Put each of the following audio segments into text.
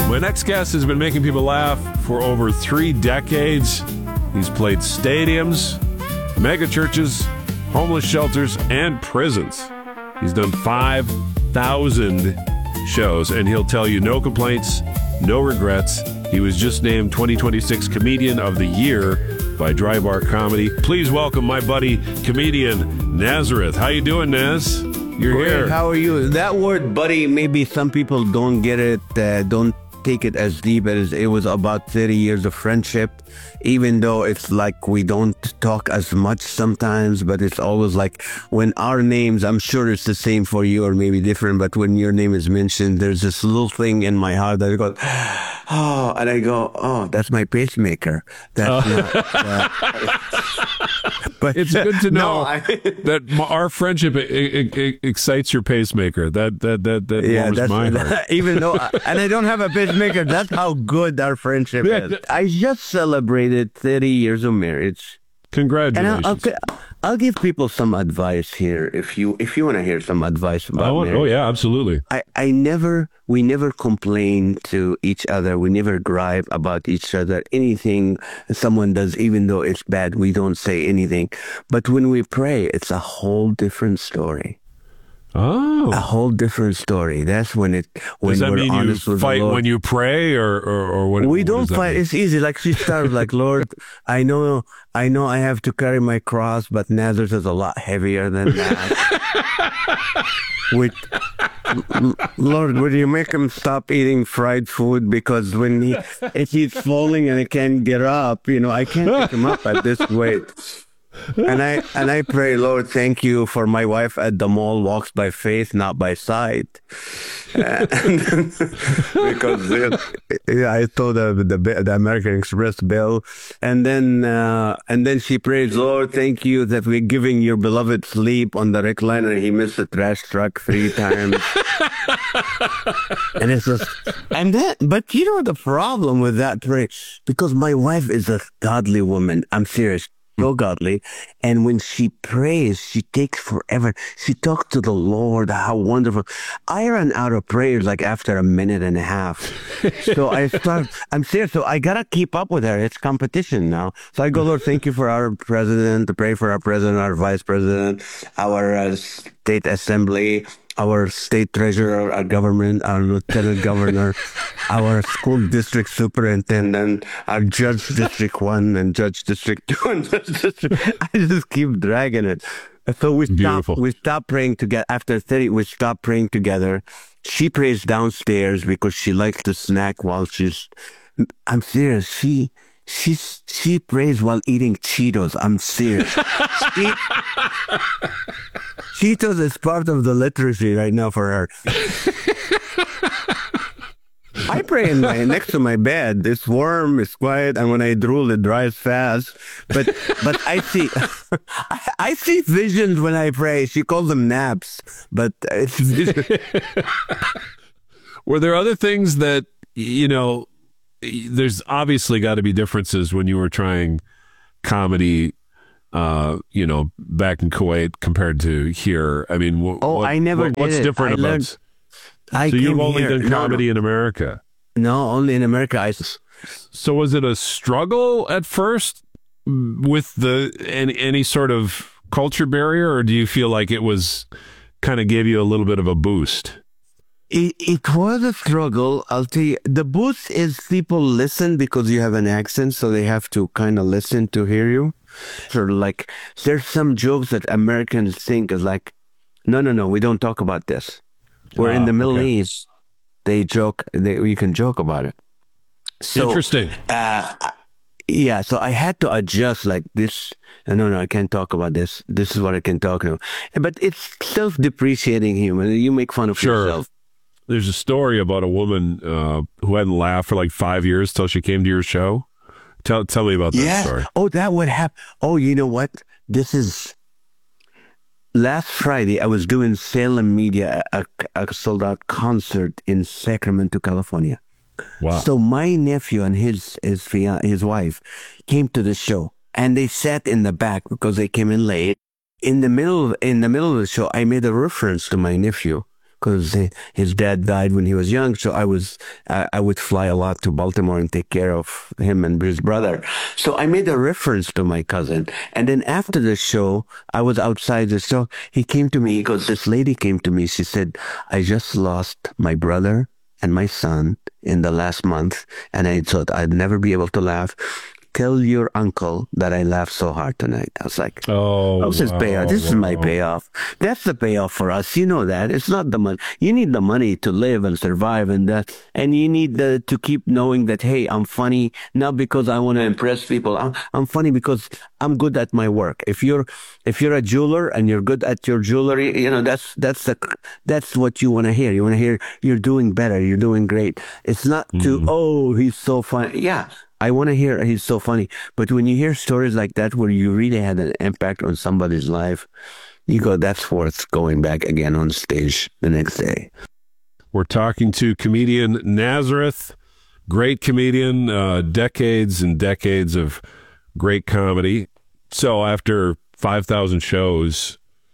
My next guest has been making people laugh for over 3 decades. He's played stadiums, mega churches, homeless shelters, and prisons. He's done 5,000 shows, and he'll tell you no complaints, no regrets. He was just named 2026 Comedian of the Year by Dry Bar Comedy. Please welcome my buddy, comedian Nazareth. How you doing, Naz? You're Great. here. How are you? That word, buddy, maybe some people don't get it, don't take it as deep as it was about 30 years of friendship, even though it's like we don't talk as much sometimes, but it's always like when our names, I'm sure it's the same for you or maybe different, but when your name is mentioned, there's this little thing in my heart that goes, oh, and I go, oh, that's my pacemaker. That's not, but It's good to know no, that our friendship excites your pacemaker. That warms my heart. even though, and I don't have a pacemaker, that's how good our friendship is. I just celebrated 30 years of marriage. Congratulations. And I'll give people some advice here if you want to hear some advice about marriage. Oh yeah, absolutely. We never complain to each other. We never gripe about each other. Anything someone does, even though it's bad, we don't say anything. But when we pray, it's a whole different story. Oh, A whole different story. That's when does we're that mean honest you with fight the Lord. when you pray, or what? We what don't does that fight. mean? It's easy. Like she started like, Lord, I know I have to carry my cross, but Nazareth is a lot heavier than that. Lord, would you make him stop eating fried food? Because if he's falling and he can't get up, I can't pick him up at this weight. And I pray, Lord, thank you for my wife at the mall walks by faith, not by sight. Because I told the American Express bill, and then she prays, Lord, thank you that we're giving your beloved sleep on the recliner. He missed the trash truck 3 times, and it's just but the problem with that prayer, because my wife is a godly woman. I'm serious. So godly, and when she prays, she takes forever. She talks to the Lord. How wonderful! I ran out of prayers like after a minute and a half. So I'm serious. So I gotta keep up with her. It's competition now. So I go, Lord, thank you for our president. To pray for our president, our vice president, our state assembly, our state treasurer, our government, our lieutenant governor, our school district superintendent, our judge district 1 and judge district 2 and judge district. I just keep dragging it. So we stopped praying together. After 30, we stopped praying together. She prays downstairs because she likes to snack while I'm serious. She prays while eating Cheetos. I'm serious. Cheetos is part of the liturgy right now for her. I pray next to my bed. It's warm, it's quiet, and when I drool, it dries fast. But I see I see visions when I pray. She calls them naps, but it's visions. Were there other things that there's obviously got to be differences when you were trying comedy, back in Kuwait compared to here. I mean, I never did what's it. different about? So you've only done comedy in America? No, only in America. So was it a struggle at first with any sort of culture barrier, or do you feel like it was kind of gave you a little bit of a boost? It was a struggle. I'll tell you. The boost is people listen because you have an accent, so they have to kind of listen to hear you. So like, there's some jokes that Americans think is like, no, we don't talk about this. Where in the Middle East, they joke. You can joke about it. So, interesting. Yeah, so I had to adjust like this. No, I can't talk about this. This is what I can talk about. But it's self-depreciating humor. You make fun of yourself. There's a story about a woman who hadn't laughed for like 5 years till she came to your show. Tell me about that story. Oh, that would happen. Oh, you know what? This is... Last Friday, I was doing Salem Media, a sold-out concert in Sacramento, California. Wow. So my nephew and his wife came to the show, and they sat in the back because they came in late. In the middle of the show, I made a reference to my nephew because his dad died when he was young. So I would fly a lot to Baltimore and take care of him and his brother. So I made a reference to my cousin. And then after the show, I was outside the show. He came to me. He goes, this lady came to me. She said, I just lost my brother and my son in the last month. And I thought I'd never be able to laugh. Tell your uncle that I laughed so hard tonight. I was like, oh, how's his payoff? This is my payoff. That's the payoff for us. You know that. It's not the money. You need the money to live and survive and that. And you need to keep knowing that, hey, I'm funny, not because I want to impress people. I'm funny because I'm good at my work. If you're a jeweler and you're good at your jewelry, you know, that's what you want to hear. You want to hear you're doing better. You're doing great. It's not oh, he's so funny. Yeah. I want to hear he's so funny. But when you hear stories like that where you really had an impact on somebody's life, you go, that's worth going back again on stage the next day. We're talking to comedian Nazareth, great comedian, decades and decades of great comedy. So after 5,000 shows,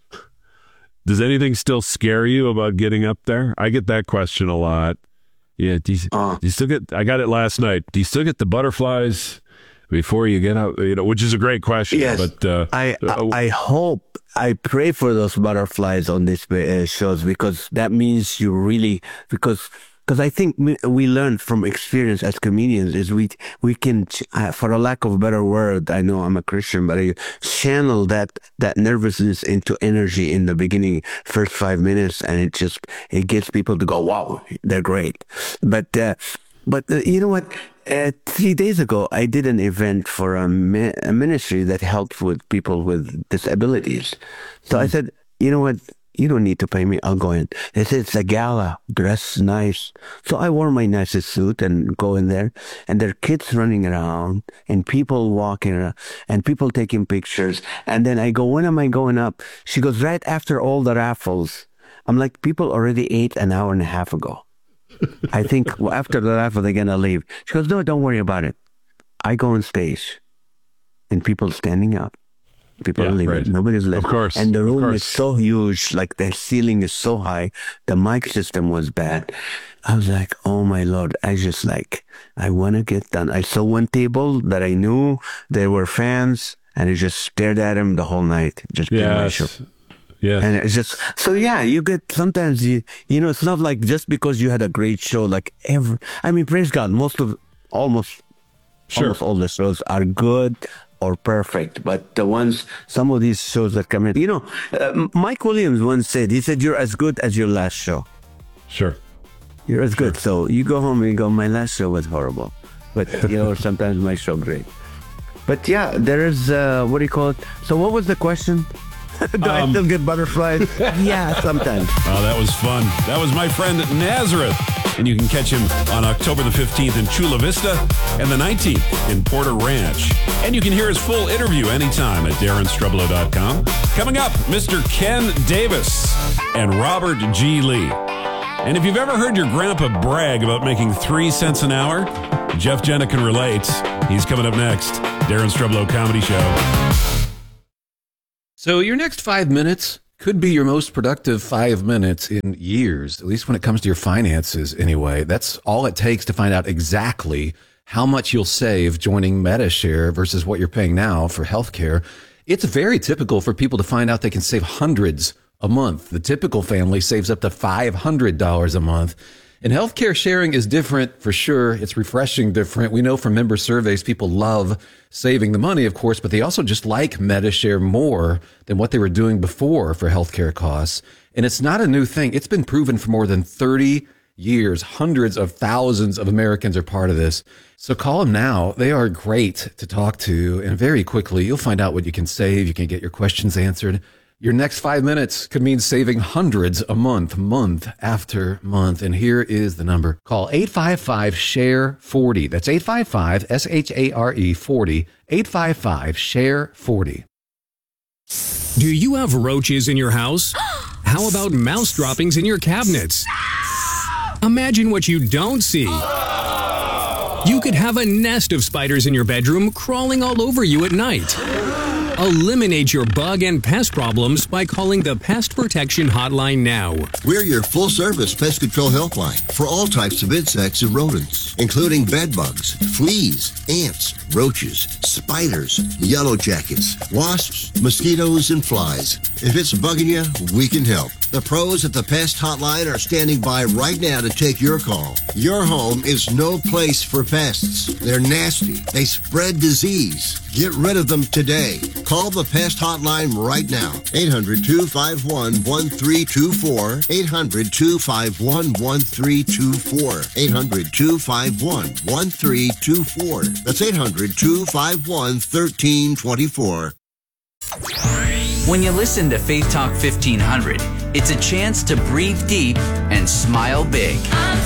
does anything still scare you about getting up there? I get that question a lot. Yeah, do you still get, I got it last night. Do you still get the butterflies before you get out? You know, which is a great question. Yes, but I hope, I pray for those butterflies on these shows, because that means you really, because I think we learn from experience as comedians is we can, for a lack of a better word, I know I'm a Christian, but I channel that nervousness into energy in the beginning, first 5 minutes, and it gets people to go, wow, they're great. But you know what? 3 days ago, I did an event for a ministry that helped with people with disabilities. So I said, you know what? You don't need to pay me. I'll go in. They said, it's a gala. Dress nice. So I wore my nicest suit and go in there. And there are kids running around and people walking around and people taking pictures. And then I go, when am I going up? She goes, right after all the raffles. I'm like, people already ate an hour and a half ago. I think after the raffle, they're going to leave. She goes, no, don't worry about it. I go on stage and people standing up. People are leaving. Right. Nobody's left. Of course. And the room is so huge, like the ceiling is so high. The mic system was bad. I was like, oh my Lord, I want to get done. I saw one table that I knew there were fans, and I just stared at him the whole night. Just my show. Yeah. And it's just, so yeah, you get, sometimes you know, it's not like just because you had a great show, like I mean, praise God, almost all the shows are good or perfect, but some of these shows that come in, you know, Mike Williams once said, he said, you're as good as your last show. Sure. You're as good. So you go home and you go, my last show was horrible, but you know, sometimes my show great. But yeah, there is, what do you call it? So what was the question? Do I still get butterflies? Yeah, sometimes. Oh, that was fun. That was my friend Nazareth. And you can catch him on October the 15th in Chula Vista and the 19th in Porter Ranch. And you can hear his full interview anytime at DarrenStrublow.com. Coming up, Mr. Ken Davis and Robert G. Lee. And if you've ever heard your grandpa brag about making 3 cents an hour, Jeff Jenna can relate. He's coming up next. Darren Strublow Comedy Show. So your next 5 minutes could be your most productive 5 minutes in years, at least when it comes to your finances anyway. That's all it takes to find out exactly how much you'll save joining Medi-Share versus what you're paying now for healthcare. It's very typical for people to find out they can save hundreds a month. The typical family saves up to $500 a month. And healthcare sharing is different for sure. It's refreshing different. We know from member surveys, people love saving the money, of course, but they also just like Medi-Share more than what they were doing before for healthcare costs. And it's not a new thing. It's been proven for more than 30 years. Hundreds of thousands of Americans are part of this. So call them now. They are great to talk to. And very quickly, you'll find out what you can save. You can get your questions answered. Your next 5 minutes could mean saving hundreds a month, month after month. And here is the number. Call 855-SHARE-40. That's 855-SHARE-40. 855-SHARE-40. Do you have roaches in your house? How about mouse droppings in your cabinets? Imagine what you don't see. You could have a nest of spiders in your bedroom crawling all over you at night. Eliminate your bug and pest problems by calling the Pest Protection Hotline now. We're your full-service pest control helpline for all types of insects and rodents, including bed bugs, fleas, ants, roaches, spiders, yellow jackets, wasps, mosquitoes, and flies. If it's bugging you, we can help. The pros at the Pest Hotline are standing by right now to take your call. Your home is no place for pests. They're nasty. They spread disease. Get rid of them today. Call the Pest Hotline right now. 800-251-1324. 800-251-1324. 800-251-1324. That's 800-251-1324. When you listen to Faith Talk 1500, it's a chance to breathe deep and smile big. I'm